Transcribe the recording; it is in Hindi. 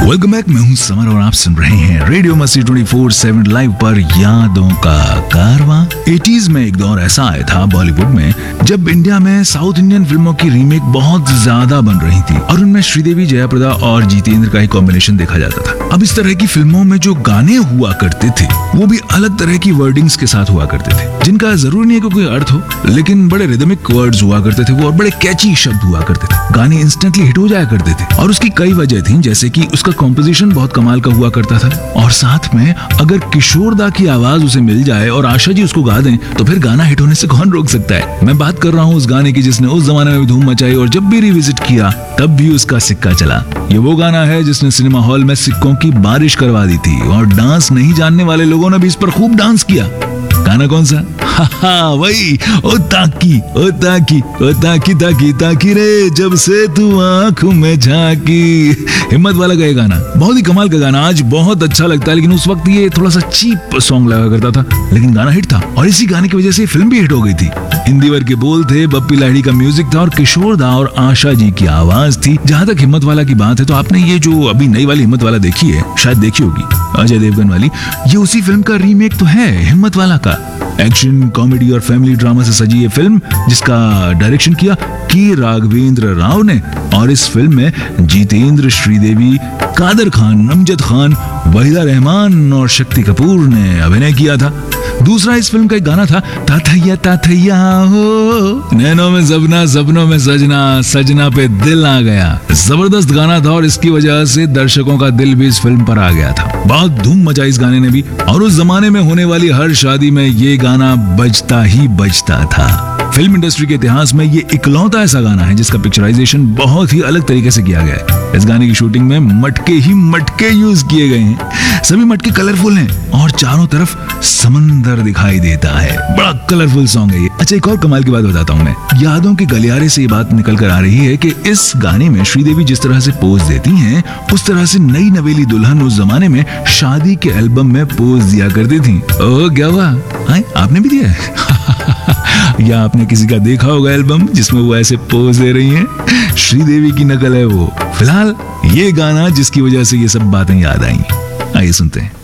Welcome back. मैं हूं समर और आप सुन रहे हैं रेडियो मस्ती 24/7 लाइव पर यादों का कारवां। 80s में एक दौर ऐसा आया था बॉलीवुड में जब इंडिया में साउथ इंडियन फिल्मों की रीमेक बहुत ज्यादा बन रही थी और उनमें श्रीदेवी, जयाप्रदा और जितेंद्र का ही कॉम्बिनेशन देखा जाता था। अब इस तरह की फिल्मों में जो गाने हुआ करते थे वो भी अलग तरह की वर्डिंग्स के साथ हुआ करते थे, जिनका जरूरी नहीं कि कोई अर्थ हो, लेकिन बड़े रिदमिक वर्ड्स हुआ करते थे वो और बड़े कैची शब्द हुआ करते थे। गाने इंस्टेंटली हिट हो जाया करते थे और उसकी कई वजह थी, जैसे कि उसका कॉम्पोजिशन बहुत कमाल का हुआ करता था और साथ में अगर किशोर दा की आवाज उसे मिल जाए और आशा जी उसको गा दें तो फिर गाना हिट होने से कौन रोक सकता है। मैं बात कर रहा हूँ उस गाने की जिसने उस जमाने में भी धूम मचाई और जब भी रिविजिट किया तब भी उसका सिक्का चला। ये वो गाना है जिसने सिनेमा हॉल में सिक्कों की बारिश करवा दी थी और डांस नहीं जानने वाले लोगों ने भी इस पर खूब डांस किया। गाना कौन सा? वही ओ ताकी ओ ताकी ओ ताकी ताकी ताकी रे जब से तू आंखों में झांकी। हिम्मत वाला का ये गाना बहुत ही कमाल का गाना, आज बहुत अच्छा लगता है, लेकिन उस वक्त ये थोड़ा सा चीप सॉन्ग लगा करता था, लेकिन गाना हिट था और इसी गाने की वजह से फिल्म भी हिट हो गई थी। हिंदी वर्ग के बोल थे, बप्पी लाहिड़ी का म्यूजिक था और किशोर दा और आशा जी की आवाज थी। जहां तक हिम्मत वाला की बात है तो आपने ये जो अभी नई वाली हिम्मत वाला देखी है, शायद देखी होगी, अजय देवगन वाली, ये उसी फिल्म का रीमेक तो है हिम्मत वाला का। एक्शन, कॉमेडी और फैमिली ड्रामा से सजी ये फिल्म जिसका डायरेक्शन किया के राघवेंद्र राव ने और इस फिल्म में जितेंद्र, श्रीदेवी, कादर खान, अमजद खान, वहीदा रहमान और शक्ति कपूर ने अभिनय किया था। दूसरा इस फिल्म का एक गाना था ताथैया हो, नैनों में सपना सपनों में सजना, सजना पे दिल आ गया। जबरदस्त गाना था और इसकी वजह से दर्शकों का दिल भी इस फिल्म पर आ गया था। बहुत धूम मचाई इस गाने ने भी और उस जमाने में होने वाली हर शादी में ये गाना बजता ही बजता था। फिल्म इंडस्ट्री के इतिहास में ये इकलौता ऐसा गाना है जिसका पिक्चराइजेशन बहुत ही अलग तरीके से किया गया है। इस गाने की शूटिंग में मटके ही मटके यूज किए गए हैं। सभी मटके कलरफुल हैं और चारों तरफ समंदर दिखाई देता है। बड़ा कलरफुल सॉन्ग है ये। अच्छा, एक और कमाल की बात बताता हूँ मैं। यादों के गलियारे से ये बात निकल कर आ रही है कि इस गाने में श्रीदेवी जिस तरह से पोज देती हैं उस तरह से नई नवेली दुल्हन उस जमाने में शादी के एल्बम में पोज दिया करती थी। ओह क्या हुआ, आपने भी दिया है? या आपने किसी का देखा होगा एल्बम जिसमें वो ऐसे पोज दे रही हैं? श्रीदेवी की नकल है वो। फिलहाल ये गाना जिसकी वजह से ये सब बातें याद आई, आइए सुनते हैं।